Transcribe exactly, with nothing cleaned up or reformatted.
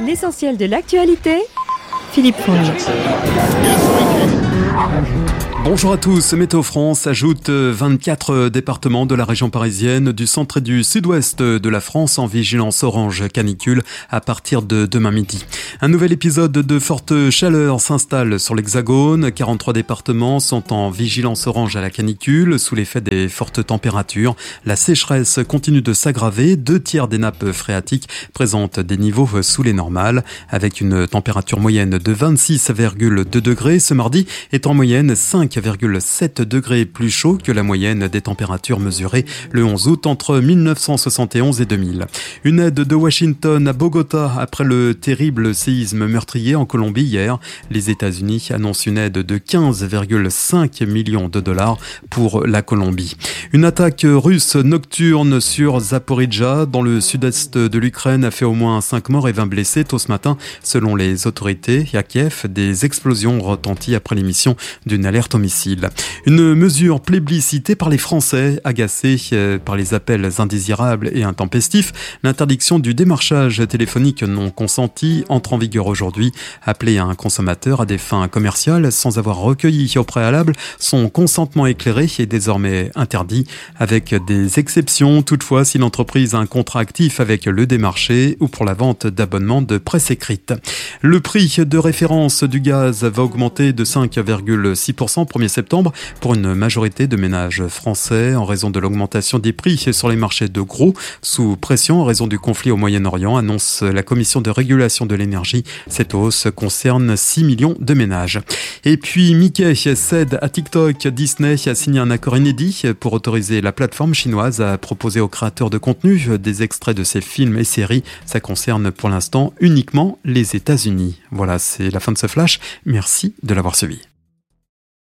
L'essentiel de l'actualité, Philippe Fournier. Bonjour à tous, Météo France ajoute vingt-quatre départements de la région parisienne, du centre et du sud-ouest de la France en vigilance orange canicule à partir de demain midi. Un nouvel épisode de forte chaleur s'installe sur l'Hexagone. quarante-trois départements sont en vigilance orange à la canicule sous l'effet des fortes températures. La sécheresse continue de s'aggraver. Deux tiers des nappes phréatiques présentent des niveaux sous les normales avec une température moyenne de vingt-six virgule deux degrés. Ce mardi est en moyenne cinq virgule sept degrés plus chaud que la moyenne des températures mesurées le onze août entre mille neuf cent soixante et onze et deux mille. Une aide de Washington à Bogota après le terrible séisme meurtrier en Colombie hier. Les États-Unis annoncent une aide de quinze virgule cinq millions de dollars pour la Colombie. Une attaque russe nocturne sur Zaporijjia dans le sud-est de l'Ukraine a fait au moins cinq morts et vingt blessés tôt ce matin selon les autorités. À Kiev, des explosions ont retenti après l'émission d'une alerte au missile. Une mesure plébiscitée par les Français, agacés par les appels indésirables et intempestifs. L'interdiction du démarchage téléphonique non consenti entre en vigueur aujourd'hui. Appeler un consommateur à des fins commerciales sans avoir recueilli au préalable son consentement éclairé est désormais interdit, avec des exceptions toutefois si l'entreprise a un contrat actif avec le démarché ou pour la vente d'abonnements de presse écrite. Le prix de référence du gaz va augmenter de cinq virgule six pour cent au premier septembre pour une majorité de ménages français en raison de l'augmentation des prix sur les marchés de gros sous pression en raison du conflit au Moyen-Orient, annonce la Commission de régulation de l'énergie. Cette hausse concerne six millions de ménages. Et puis Mickey cède à TikTok. Disney a signé un accord inédit pour autoriser la plateforme chinoise à proposer aux créateurs de contenu des extraits de ses films et séries. Ça concerne pour l'instant uniquement les États-Unis. Voilà, c'est la fin de ce flash. Merci de l'avoir suivi.